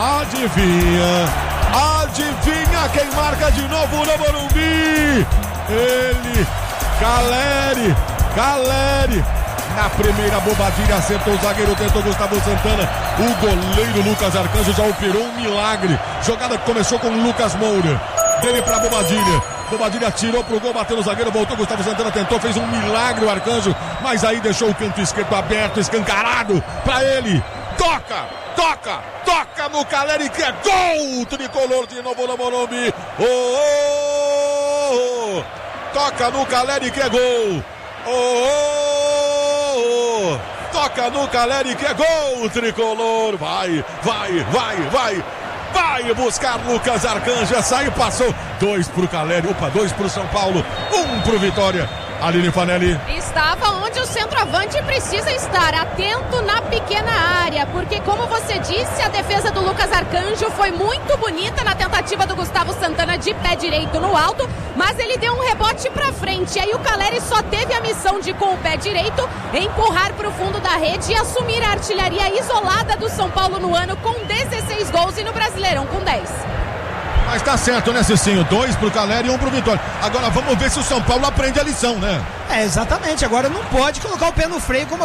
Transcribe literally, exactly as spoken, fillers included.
Adivinha, adivinha quem marca de novo no Morumbi? Ele, Caleri, Caleri. Na primeira bobadinha acertou o zagueiro, tentou Gustavo Santana. O goleiro Lucas Arcanjo já operou um milagre. Jogada que começou com o Lucas Moura. Dele pra Bobadilha. Bobadilha tirou pro gol, bateu no zagueiro, voltou. Gustavo Santana tentou, fez um milagre o Arcanjo. Mas aí deixou o canto esquerdo aberto, escancarado pra ele. Toca, toca, toca no Caleri que é gol! Tricolor de novo no Morumbi. Oh, oh, oh. Toca no Caleri que é gol. Oh, oh. Toca no Caleri que é gol, Tricolor, vai, vai, vai, vai, vai buscar Lucas Arcanjo, sai, passou, dois pro Caleri, opa, dois pro São Paulo, um pro Vitória. Aline Fanelli. Estava onde o centroavante precisa estar, atento na pequena área, porque como você disse, a defesa do Lucas Arcanjo foi muito bonita na tentativa do Gustavo Santana de pé direito no alto, mas ele deu um rebote pra frente, aí o Caleri só teve a missão de, com o pé direito, empurrar pro fundo da rede e assumir a artilharia isolada do São Paulo no ano com dezesseis gols e no Brasileirão com dez. Mas tá certo, né, Cicinho? Dois pro Caleri e um pro Vitória. Agora vamos ver se o São Paulo aprende a lição, né? É, exatamente. Agora não pode colocar o pé no freio como